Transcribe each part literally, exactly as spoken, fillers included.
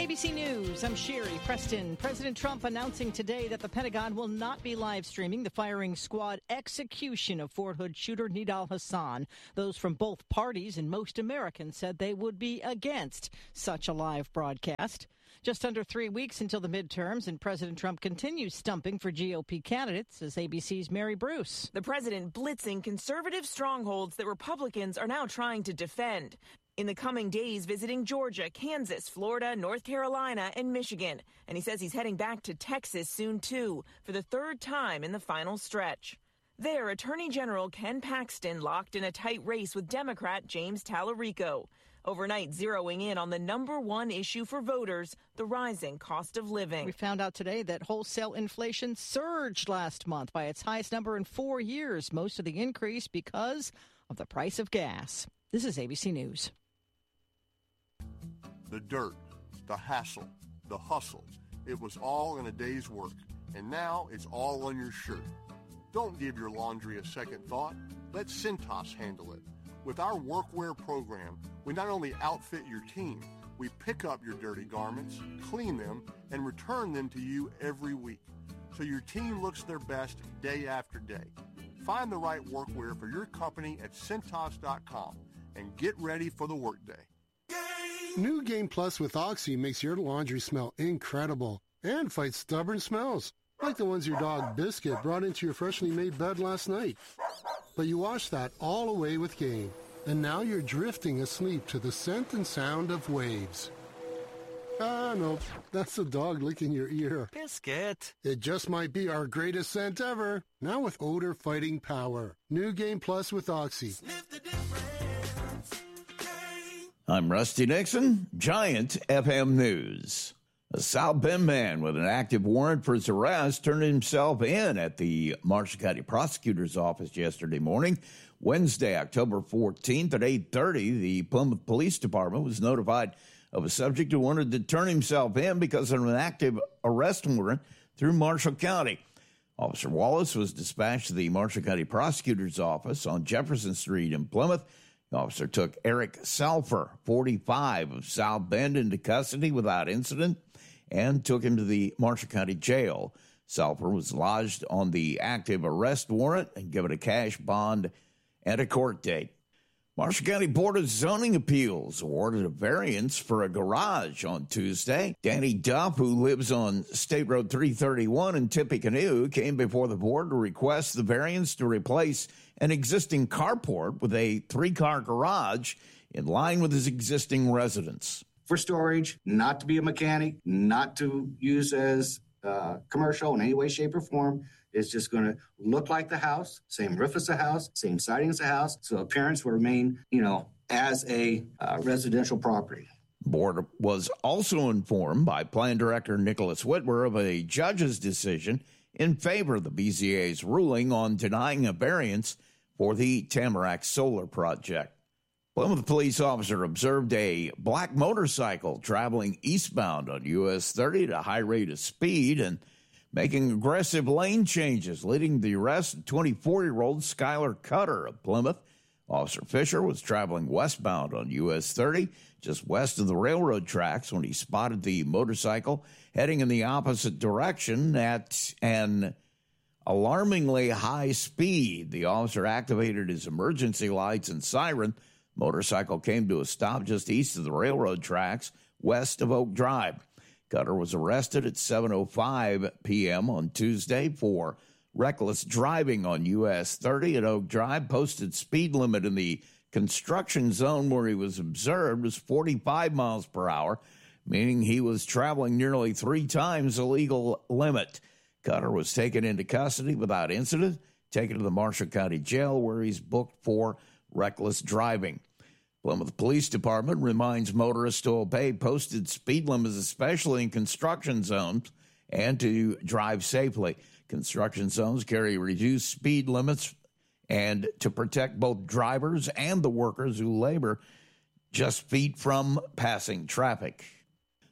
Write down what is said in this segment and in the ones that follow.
A B C News, I'm Sherry Preston. President Trump announcing today that the Pentagon will not be live streaming the firing squad execution of Fort Hood shooter Nidal Hasan. Those from both parties and most Americans said they would be against such a live broadcast. Just under three weeks until the midterms, and President Trump continues stumping for G O P candidates, as A B C's Mary Bruce. The president blitzing conservative strongholds that Republicans are now trying to defend. In the coming days, visiting Georgia, Kansas, Florida, North Carolina, and Michigan. And he says he's heading back to Texas soon, too, for the third time in the final stretch. There, Attorney General Ken Paxton locked in a tight race with Democrat James Tallarico. Overnight, zeroing in on the number one issue for voters, the rising cost of living. We found out today that wholesale inflation surged last month by its highest number in four years. Most of the increase because of the price of gas. This is A B C News. The dirt, the hassle, the hustle. It was all in a day's work, and now it's all on your shirt. Don't give your laundry a second thought. Let Cintas handle it. With our workwear program, we not only outfit your team, we pick up your dirty garments, clean them, and return them to you every week, so your team looks their best day after day. Find the right workwear for your company at Cintas dot com and get ready for the workday. New Game Plus with Oxy makes your laundry smell incredible and fights stubborn smells, like the ones your dog Biscuit brought into your freshly made bed last night. But you washed that all away with Game, and now you're drifting asleep to the scent and sound of waves. Ah, no, that's the dog licking your ear. Biscuit. It just might be our greatest scent ever, now with odor-fighting power. New Game Plus with Oxy. Sniff the difference. I'm Rusty Nixon, Giant F M News. A South Bend man with an active warrant for his arrest turned himself in at the Marshall County Prosecutor's Office yesterday morning. Wednesday, October fourteenth at eight thirty, the Plymouth Police Department was notified of a subject who wanted to turn himself in because of an active arrest warrant through Marshall County. Officer Wallace was dispatched to the Marshall County Prosecutor's Office on Jefferson Street in Plymouth. The officer took Eric Salfer, forty-five, of South Bend into custody without incident and took him to the Marshall County Jail. Salfer was lodged on the active arrest warrant and given a cash bond and a court date. Marshall County Board of Zoning Appeals awarded a variance for a garage on Tuesday. Danny Duff, who lives on State Road three thirty-one in Tippecanoe, came before the board to request the variance to replace an existing carport with a three-car garage in line with his existing residence. For storage, not to be a mechanic, not to use as uh, commercial in any way, shape, or form. It's just going to look like the house, same roof as the house, same siding as the house, so appearance will remain, you know, as a uh, residential property. Board was also informed by Plan Director Nicholas Whitwer of a judge's decision in favor of the B Z A's ruling on denying a variance for the Tamarack Solar Project. Plymouth police officer observed a black motorcycle traveling eastbound on U S thirty at a high rate of speed and making aggressive lane changes, leading to the arrest of twenty-four-year-old Skylar Cutter of Plymouth. Officer Fisher was traveling westbound on U S thirty, just west of the railroad tracks, when he spotted the motorcycle heading in the opposite direction at an alarmingly high speed. The officer activated his emergency lights and siren. Motorcycle came to a stop just east of the railroad tracks, west of Oak Drive. Cutter was arrested at seven oh five p.m. on Tuesday for reckless driving on U S thirty at Oak Drive. Posted speed limit in the construction zone where he was observed was forty-five miles per hour, meaning he was traveling nearly three times the legal limit. Cutter was taken into custody without incident, taken to the Marshall County Jail where he's booked for reckless driving. Plymouth Police Department reminds motorists to obey posted speed limits, especially in construction zones, and to drive safely. Construction zones carry reduced speed limits and to protect both drivers and the workers who labor just feet from passing traffic.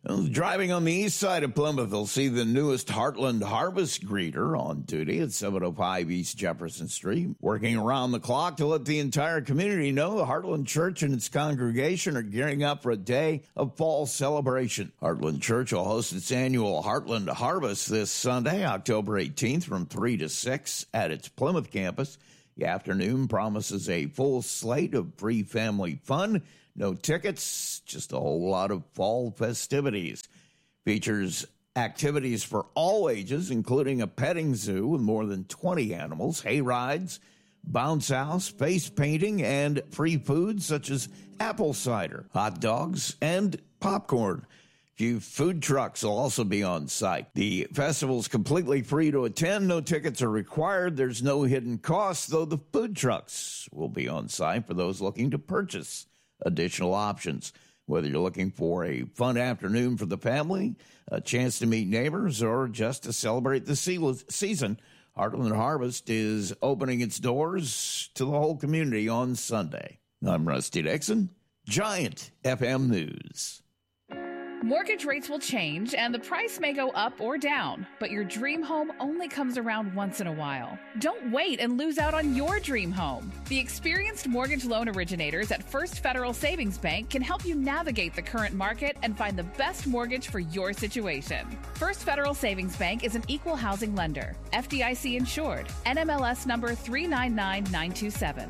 Well, driving on the east side of Plymouth, they'll see the newest Heartland Harvest greeter on duty at seven oh five East Jefferson Street, working around the clock to let the entire community know the Heartland Church and its congregation are gearing up for a day of fall celebration. Heartland Church will host its annual Heartland Harvest this Sunday, October eighteenth, from three to six at its Plymouth campus. The afternoon promises a full slate of free family fun. No tickets, just a whole lot of fall festivities. Features activities for all ages, including a petting zoo with more than twenty animals, hay rides, bounce house, face painting, and free foods such as apple cider, hot dogs, and popcorn. A few food trucks will also be on site. The festival is completely free to attend. No tickets are required. There's no hidden costs, though the food trucks will be on site for those looking to purchase additional options. Whether you're looking for a fun afternoon for the family, a chance to meet neighbors, or just to celebrate the season, Heartland Harvest is opening its doors to the whole community on Sunday. I'm Rusty Dixon, Giant F M News. Mortgage rates will change and the price may go up or down, but your dream home only comes around once in a while. Don't wait and lose out on your dream home. The experienced mortgage loan originators at First Federal Savings Bank can help you navigate the current market and find the best mortgage for your situation. First Federal Savings Bank is an equal housing lender, F D I C insured, N M L S number three nine nine nine two seven.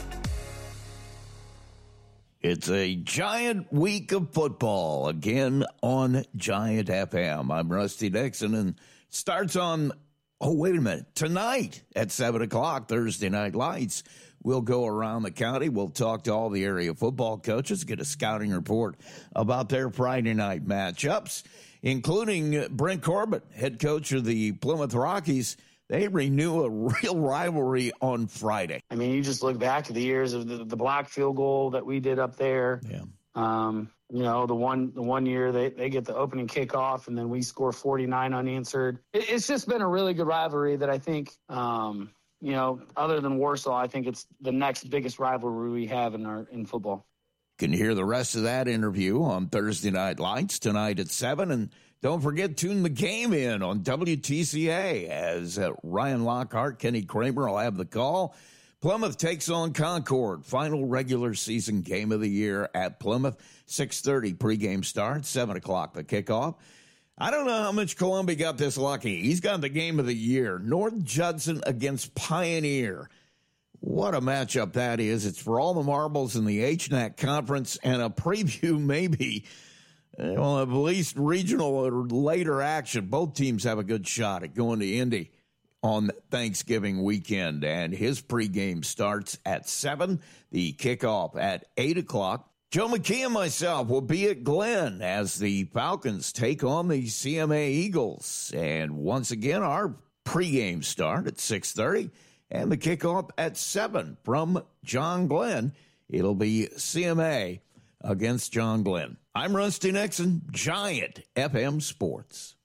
It's a giant week of football again on Giant F M. I'm Rusty Dixon, and starts on, oh, wait a minute, tonight at seven o'clock, Thursday Night Lights. We'll go around the county. We'll talk to all the area football coaches, get a scouting report about their Friday night matchups, including Brent Corbett, head coach of the Plymouth Rockies. They renew a real rivalry on Friday. I mean, you just look back to the years of the, the block field goal that we did up there. Yeah. Um, you know, the one the one year they, they get the opening kickoff and then we score forty-nine unanswered. It, it's just been a really good rivalry that I think, um, you know, other than Warsaw, I think it's the next biggest rivalry we have in our in football. You can hear the rest of that interview on Thursday Night Lights tonight at seven. And don't forget, tune the game in on W T C A as uh, Ryan Lockhart, Kenny Kramer will have the call. Plymouth takes on Concord. Final regular season game of the year at Plymouth. six thirty pregame start, seven o'clock the kickoff. I don't know how much Columbia got this lucky. He's got the game of the year. North Judson against Pioneer. What a matchup that is. It's for all the marbles in the H N A C conference and a preview maybe. Well, at least regional or later action. Both teams have a good shot at going to Indy on Thanksgiving weekend. And his pregame starts at seven. The kickoff at eight o'clock. Joe McKee and myself will be at Glenn as the Falcons take on the C M A Eagles. And once again, our pregame start at six thirty. And the kickoff at seven from John Glenn. It'll be C M A against John Glenn. I'm Rusty Nixon, Giant F M Sports.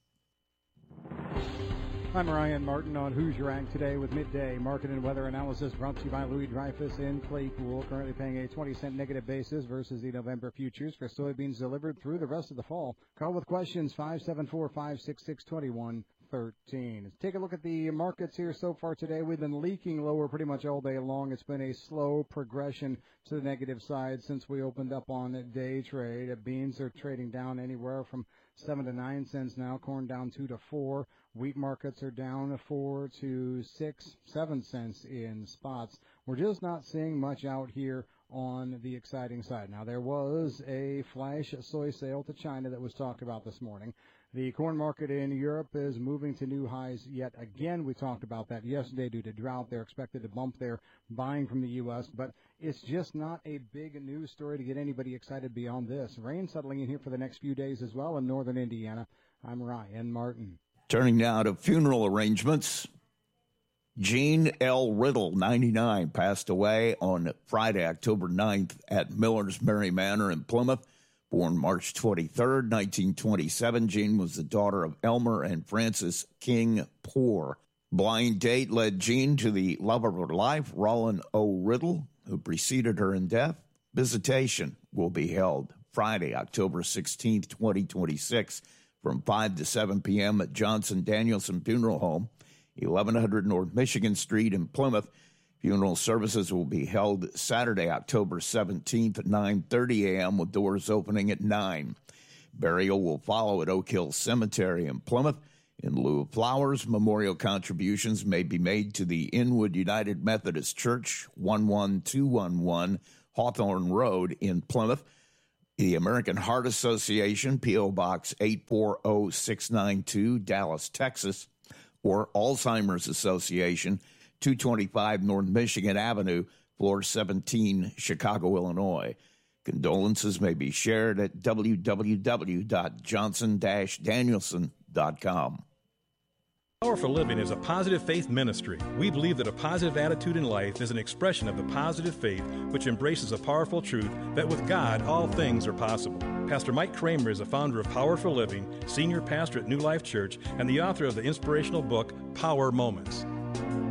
I'm Ryan Martin on Who's Your Rank today with midday market and weather analysis brought to you by Louis Dreyfus in Claypool, currently paying a twenty cent negative basis versus the November futures for soybeans delivered through the rest of the fall. Call with questions five seven four, five six six, two one one three. Let's take a look at the markets here so far today. We've been leaking lower pretty much all day long. It's been a slow progression to the negative side since we opened up on day trade. Beans are trading down anywhere from seven to nine cents now. Corn down two to four. Wheat markets are down four to six, seven cents in spots. We're just not seeing much out here on the exciting side. Now, there was a flash soy sale to China that was talked about this morning. The corn market in Europe is moving to new highs yet again. We talked about that yesterday due to drought. They're expected to bump their buying from the U S, but it's just not a big news story to get anybody excited beyond this. Rain settling in here for the next few days as well in northern Indiana. I'm Ryan Martin. Turning now to funeral arrangements. Gene L. Riddle, ninety-nine, passed away on Friday, October ninth at Miller's Mary Manor in Plymouth. Born March twenty-third, nineteen twenty-seven, Jean was the daughter of Elmer and Frances King Poor. Blind date led Jean to the love of her life, Roland O. Riddle, who preceded her in death. Visitation will be held Friday, October sixteenth, twenty twenty-six, from five to seven p.m. at Johnson Danielson Funeral Home, eleven hundred North Michigan Street in Plymouth. Funeral services will be held Saturday, October seventeenth at nine thirty a.m. with doors opening at nine. Burial will follow at Oak Hill Cemetery in Plymouth. In lieu of flowers, memorial contributions may be made to the Inwood United Methodist Church, one one two one one Hawthorne Road in Plymouth. The American Heart Association, P O. Box eight four zero six nine two, Dallas, Texas, or Alzheimer's Association, two twenty-five North Michigan Avenue, floor seventeen, Chicago, Illinois. Condolences may be shared at w w w dot johnson dash danielson dot com. Powerful Living is a positive faith ministry. We believe that a positive attitude in life is an expression of the positive faith which embraces a powerful truth that with God all things are possible. Pastor Mike Kramer is the founder of Powerful Living, senior pastor at New Life Church, and the author of the inspirational book, Power Moments.